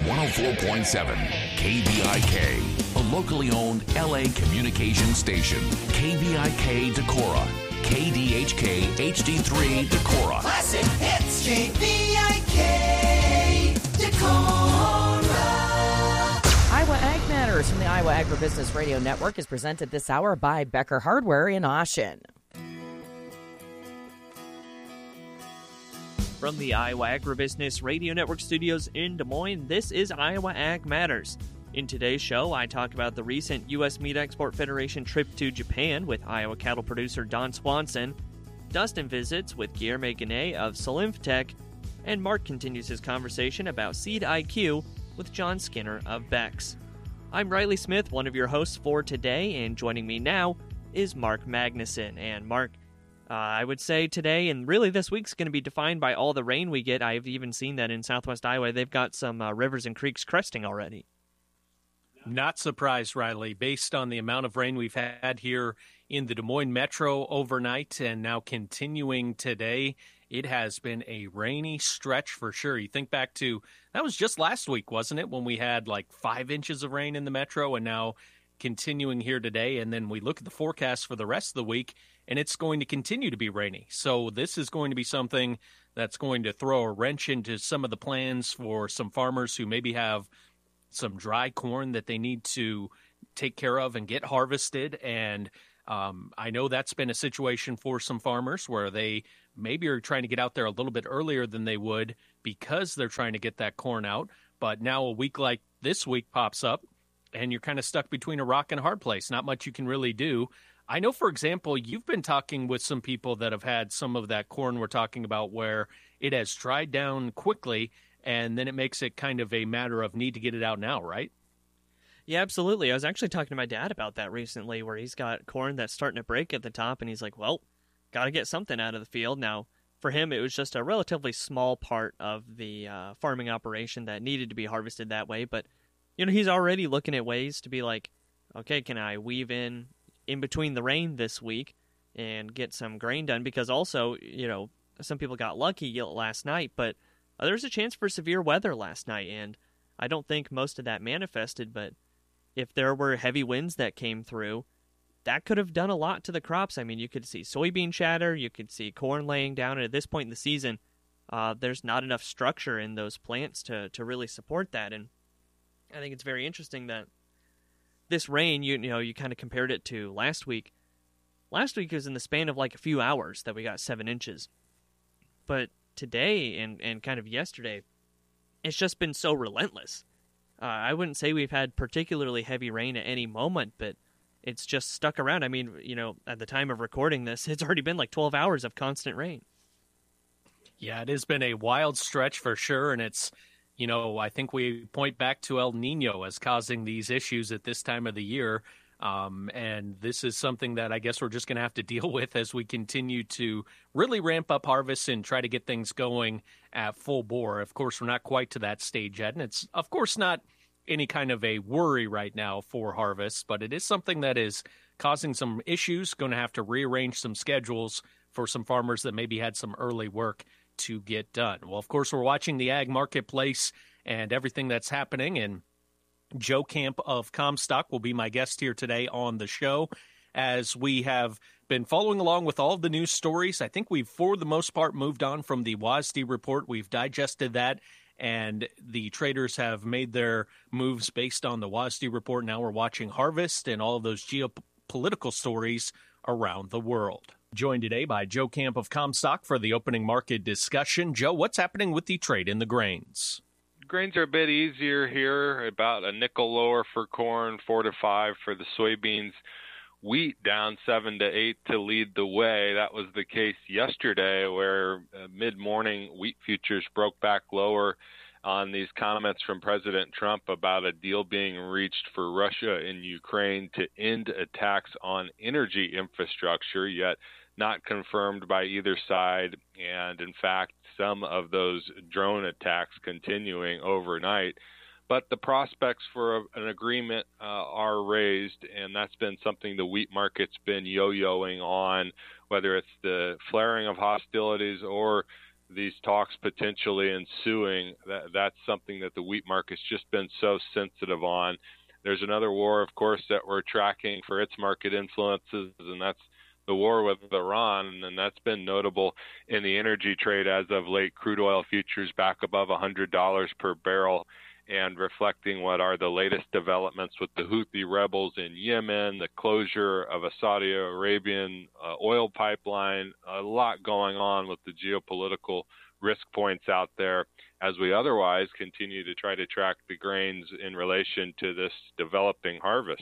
104.7 KVIK, a locally owned LA communication station. KVIK Decorah, KDHK HD3 Decorah. Classic hits, KVIK Decorah. Iowa Ag Matters from the Iowa Agribusiness Radio Network is presented this hour by Becker Hardware in Oshen. From the Iowa Agribusiness Radio Network studios in Des Moines, this is Iowa Ag Matters. In today's show, I talk about the recent U.S. Meat Export Federation trip to Japan with Iowa cattle producer Don Swanson. Dustin visits with Guilherme Guinée of Solinftech, and Mark continues his conversation about Seed IQ with John Skinner of Beck's. I'm Riley Smith, one of your hosts for today, and joining me now is Mark Magnuson. And Mark, I would say today, and really this week's going to be defined by all the rain we get. I've even seen that in southwest Iowa. They've got some rivers and creeks cresting already. Not surprised, Riley, based on the amount of rain we've had here in the Des Moines metro overnight and now continuing today. It has been a rainy stretch for sure. You think back to, that was just last week, wasn't it, when we had like 5 inches of rain in the metro, and now continuing here today. And then we look at the forecast for the rest of the week, and it's going to continue to be rainy. So this is going to be something that's going to throw a wrench into some of the plans for some farmers who maybe have some dry corn that they need to take care of and get harvested. And I know that's been a situation for some farmers where they maybe are trying to get out there a little bit earlier than they would because they're trying to get that corn out. But now a week like this week pops up, and you're kind of stuck between a rock and a hard place. Not much you can really do. I know, for example, you've been talking with some people that have had some of that corn we're talking about where it has dried down quickly, and then it makes it kind of a matter of need to get it out now, right? Yeah, absolutely. I was actually talking to my dad about that recently, where he's got corn that's starting to break at the top, and he's like, well, got to get something out of the field. Now, for him, it was just a relatively small part of the farming operation that needed to be harvested that way, but you know, he's already looking at ways to be like, okay, can I weave in between the rain this week and get some grain done? Because also, you know, some people got lucky last night, but there's a chance for severe weather last night, and I don't think most of that manifested, but if there were heavy winds that came through, that could have done a lot to the crops. I mean, you could see soybean shatter, you could see corn laying down, and at this point in the season, there's not enough structure in those plants to really support that, and I think it's very interesting that this rain, you know, you kind of compared it to last week. Last week was in the span of like a few hours that we got 7 inches. But today and kind of yesterday, it's just been so relentless. I wouldn't say we've had particularly heavy rain at any moment, but it's just stuck around. I mean, you know, at the time of recording this, it's already been like 12 hours of constant rain. Yeah, it has been a wild stretch for sure, and it's, you know, I think we point back to El Nino as causing these issues at this time of the year. And this is something that I guess we're just going to have to deal with as we continue to really ramp up harvests and try to get things going at full bore. Of course, we're not quite to that stage yet. And it's, of course, not any kind of a worry right now for harvests, but it is something that is causing some issues, going to have to rearrange some schedules for some farmers that maybe had some early work to get done. Well, of course, we're watching the ag marketplace and everything that's happening, and Joe Camp of Comstock will be my guest here today on the show as we have been following along with all the news stories. I think we've, for the most part, moved on from the WASDE report. We've digested that, and the traders have made their moves based on the WASDE report. Now we're watching harvest and all of those geopolitical stories around the world. Joined today by Joe Camp of Comstock for the opening market discussion. Joe, what's happening with the trade in the grains? Grains are a bit easier here, about a nickel lower for corn, 4 to 5 for the soybeans. Wheat down 7 to 8 to lead the way. That was the case yesterday, where mid-morning wheat futures broke back lower on these comments from President Trump about a deal being reached for Russia and Ukraine to end attacks on energy infrastructure, yet not confirmed by either side. And in fact, some of those drone attacks continuing overnight. But the prospects for an agreement are raised, and that's been something the wheat market's been yo-yoing on, whether it's the flaring of hostilities or these talks potentially ensuing, that's something that the wheat market's just been so sensitive on. There's another war, of course, that we're tracking for its market influences, and that's the war with Iran, and that's been notable in the energy trade as of late. Crude oil futures back above $100 per barrel, and reflecting what are the latest developments with the Houthi rebels in Yemen, the closure of a Saudi Arabian oil pipeline, a lot going on with the geopolitical risk points out there as we otherwise continue to try to track the grains in relation to this developing harvest.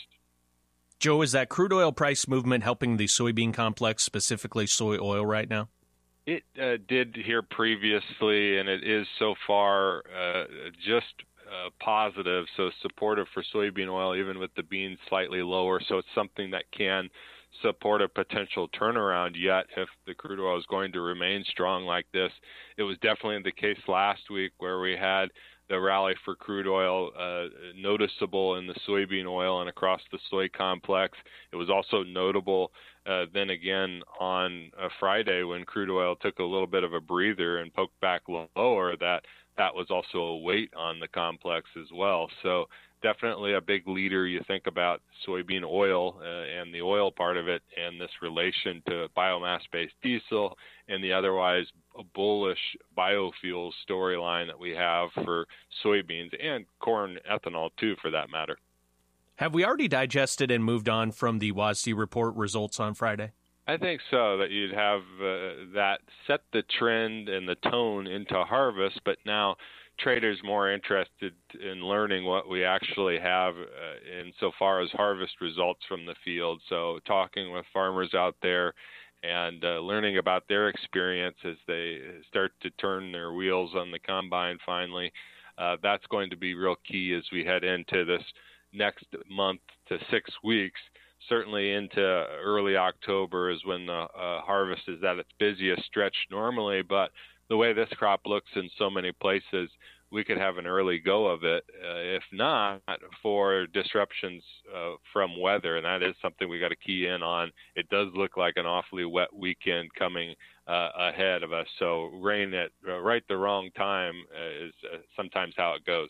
Joe, is that crude oil price movement helping the soybean complex, specifically soy oil, right now? It did here previously, and it is so far just positive, so supportive for soybean oil, even with the beans slightly lower. So it's something that can support a potential turnaround yet if the crude oil is going to remain strong like this. It was definitely the case last week where we had the rally for crude oil noticeable in the soybean oil and across the soy complex. It was also notable then again on Friday when crude oil took a little bit of a breather and poked back lower, that was also a weight on the complex as well. So definitely a big leader. You think about soybean oil and the oil part of it and this relation to biomass-based diesel and the otherwise bullish biofuels storyline that we have for soybeans and corn ethanol too, for that matter. Have we already digested and moved on from the WASDE report results on Friday? I think so, that you'd have that set the trend and the tone into harvest, but now traders more interested in learning what we actually have insofar as harvest results from the field. So talking with farmers out there and learning about their experience as they start to turn their wheels on the combine finally, that's going to be real key as we head into this next month to 6 weeks. Certainly into early October is when the harvest is at its busiest stretch normally, but the way this crop looks in so many places, we could have an early go of it, if not for disruptions from weather, and that is something we got to key in on. It does look like an awfully wet weekend coming ahead of us, so rain at right the wrong time is sometimes how it goes.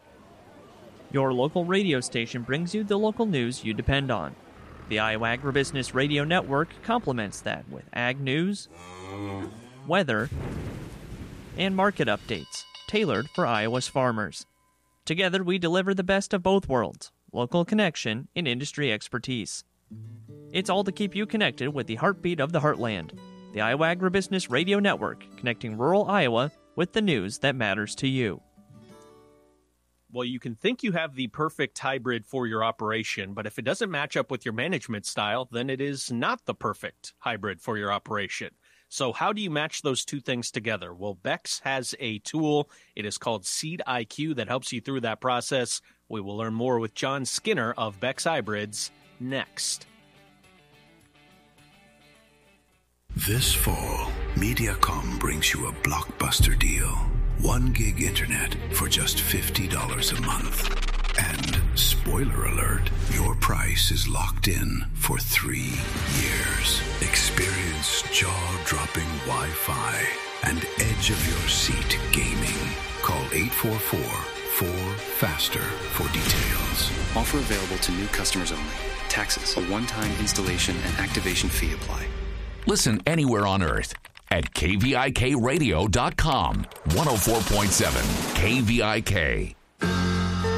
Your local radio station brings you the local news you depend on. The Iowa Agribusiness Radio Network complements that with ag news, weather, and market updates tailored for Iowa's farmers. Together, we deliver the best of both worlds, local connection and industry expertise. It's all to keep you connected with the heartbeat of the heartland. The Iowa Agribusiness Radio Network, connecting rural Iowa with the news that matters to you. Well, you can think you have the perfect hybrid for your operation, but if it doesn't match up with your management style, then it is not the perfect hybrid for your operation. So how do you match those two things together? Well, Beck's has a tool. It is called Seed IQ that helps you through that process. We will learn more with John Skinner of Beck's Hybrids next. This fall, Mediacom brings you a blockbuster deal. 1 gig internet for just $50 a month. And, spoiler alert, your price is locked in for 3 years. Experience jaw-dropping Wi-Fi and edge-of-your-seat gaming. Call 844-4FASTER for details. Offer available to new customers only. Taxes, a one-time installation and activation fee apply. Listen anywhere on Earth at KVIKradio.com. 104.7 KVIK.